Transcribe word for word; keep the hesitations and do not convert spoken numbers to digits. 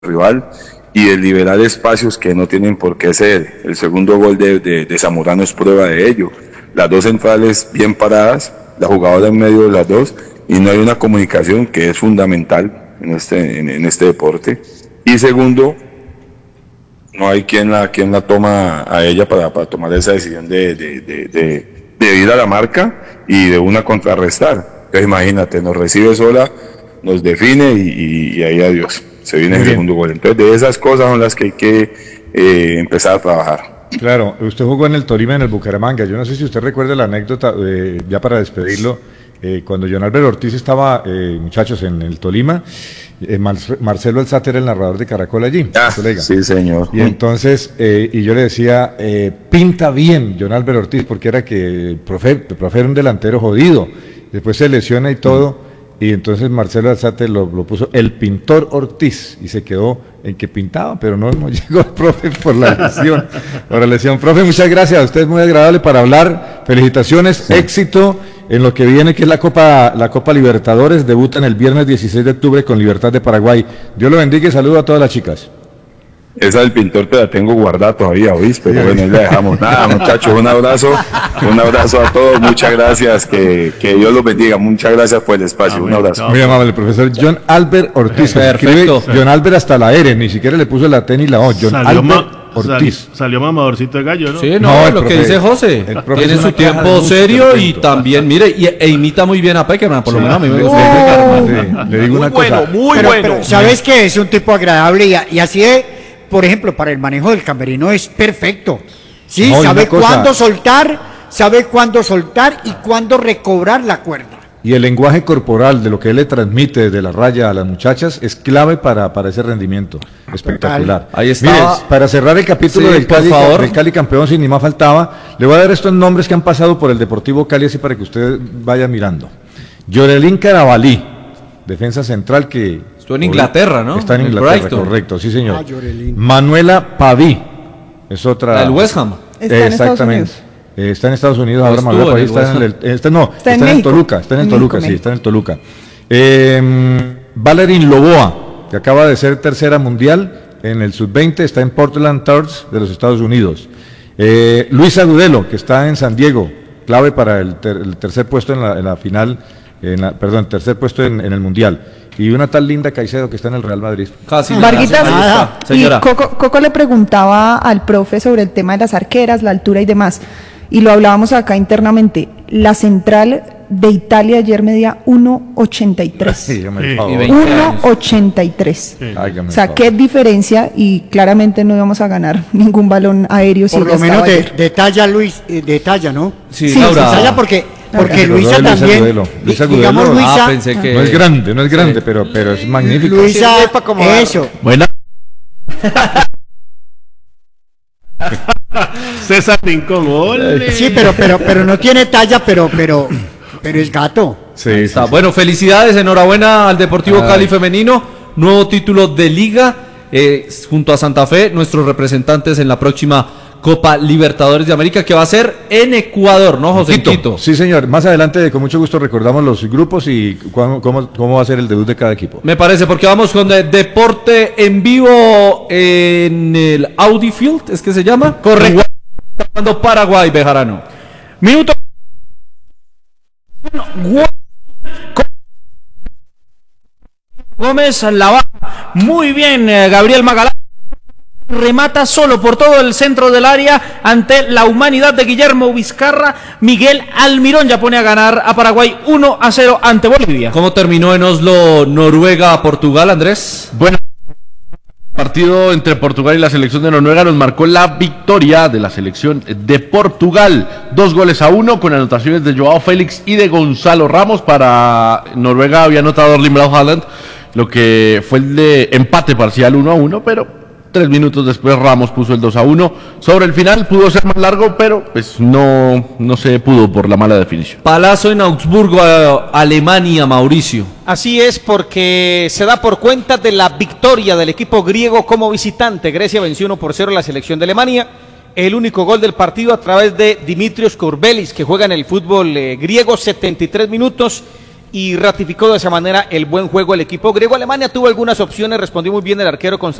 rival y de liberar espacios que no tienen por qué ser. El segundo gol de, de, de Zamorano es prueba de ello. Las dos centrales bien paradas, la jugadora en medio de las dos, y no hay una comunicación que es fundamental en este, en, en este deporte. Y segundo, no hay quien la, quien la toma a ella para, para tomar esa decisión de, de, de, de, de ir a la marca y de una contrarrestar. Entonces imagínate, nos recibe sola, nos define y, y, y ahí adiós. Se viene el segundo gol. Entonces de esas cosas son las que hay que eh, empezar a trabajar. Claro, usted jugó en el Tolima, en el Bucaramanga. Yo no sé si usted recuerda la anécdota, eh, ya para despedirlo, eh, cuando John Álvaro Ortiz estaba, eh, muchachos, en el Tolima, eh, Mar Marcelo Alzate era el narrador de Caracol allí. Ah, sí, señor. Y entonces, eh, y yo le decía, eh, pinta bien John Álvaro Ortiz, porque era que el profe, el profe era un delantero jodido, después se lesiona y todo. Y entonces Marcelo Alzate lo, lo puso el pintor Ortiz y se quedó en que pintaba, pero no, no llegó el profe por la lesión. Por la lesión. Profe, muchas gracias. Usted es muy agradable para hablar. Felicitaciones, sí. Éxito en lo que viene, que es la Copa, la Copa Libertadores. Debutan el viernes dieciséis de octubre con Libertad de Paraguay. Dios lo bendiga y saludo a todas las chicas. Esa del pintor te la tengo guardada todavía, ¿oís? Pero bueno, ahí la dejamos. Nada, muchachos, un abrazo, un abrazo a todos, muchas gracias, que, que Dios los bendiga, muchas gracias por el espacio, un abrazo. Muy amable, profesor John Albert Ortiz. Perfecto. John Albert hasta la R, ni siquiera le puso la T ni la O. John Salió Albert Ortiz. Sal, salió mamadorcito de gallo, ¿no? Sí, no, no lo profe, que dice José. Tiene su tiempo serio y también, mire, y, e imita muy bien a Peckerman, por sí, lo menos a mí me gusta. Oh, le digo muy una bueno, cosa. muy pero, bueno. Pero, ¿sabes qué? Es un tipo agradable y, y así es, por ejemplo, para el manejo del camerino es perfecto. Sí, no, sabe cuándo soltar, sabe cuándo soltar y cuándo recobrar la cuerda. Y el lenguaje corporal de lo que él le transmite desde la raya a las muchachas es clave para, para ese rendimiento espectacular. Ahí está. Mire, para cerrar el capítulo sí, del, Cali, del Cali campeón, sin ni más faltaba, le voy a dar estos nombres que han pasado por el Deportivo Cali, así para que usted vaya mirando. Yorelín Carabalí, defensa central que... Estuvo en Inglaterra, ¿no? Está en Inglaterra, Brighton. Correcto, sí señor. Ah, Manuela Paví, es otra... El West Ham. Está eh, exactamente. Eh, está en Estados Unidos, ahora Manuela Paví está en el... Está, no, está, está en, en el Toluca, está en el Toluca, México, sí, está en el Toluca. Eh, Valerín Loboa, que acaba de ser tercera mundial en el sub veinte, está en Portland Thorns de los Estados Unidos. Eh, Luis Agudelo, que está en San Diego, clave para el, ter, el tercer puesto en la, en la final, en la, perdón, tercer puesto en, en el mundial. Y una tal Linda Caicedo que está en el Real Madrid. Casi Varguitas, nada. Y Coco, Coco le preguntaba al profe sobre el tema de las arqueras, la altura y demás, y lo hablábamos acá internamente. La central de Italia ayer medía uno ochenta y tres. Sí, uno ochenta y tres. Sí. O sea, qué diferencia, y claramente no íbamos a ganar ningún balón aéreo. Por si lo menos de, de talla, Luis, de talla, ¿no? Sí, sí, de talla porque... Porque Luisa Luisa también, Agudelo. Luisa Agudelo. digamos Luisa, ah, pensé que... no es grande, no es grande, sí. pero, pero es magnífico. Luisa, eso. Buena. César Rincón, ole. Sí, pero, pero, pero no tiene talla, pero, pero, pero es gato. Sí, está. Sí, bueno, felicidades, enhorabuena al Deportivo Ay. Cali femenino, nuevo título de liga, eh, junto a Santa Fe, nuestros representantes en la próxima Copa Libertadores de América, que va a ser en Ecuador, ¿no, José? Quito. Quito. Sí, señor. Más adelante, con mucho gusto, recordamos los grupos y cómo, cómo, cómo va a ser el debut de cada equipo. Me parece, porque vamos con Deporte en vivo en el Audi Field, ¿es que se llama? Correcto. Paraguay, Bejarano. Minuto. Gómez la va muy bien, Gabriel Magalán. Remata solo por todo el centro del área ante la humanidad de Guillermo Vizcarra. Miguel Almirón ya pone a ganar a Paraguay uno a cero ante Bolivia. ¿Cómo terminó en Oslo, Noruega, Portugal, Andrés? Bueno, el partido entre Portugal y la selección de Noruega nos marcó la victoria de la selección de Portugal. Dos goles a uno con anotaciones de Joao Félix y de Gonzalo Ramos. Para Noruega había anotado Erling Braut Haaland, lo que fue el de empate parcial uno a uno, pero tres minutos después Ramos puso el dos a uno. Sobre el final pudo ser más largo, pero pues no, no se pudo por la mala definición. Palazo en Augsburgo, Alemania, Mauricio. Así es, porque se da por cuenta de la victoria del equipo griego como visitante. Grecia venció uno por cero a la selección de Alemania. El único gol del partido a través de Dimitrios Courbelis, que juega en el fútbol eh, griego, setenta y tres minutos. y ratificó de esa manera el buen juego del equipo griego. Alemania tuvo algunas opciones, respondió muy bien el arquero con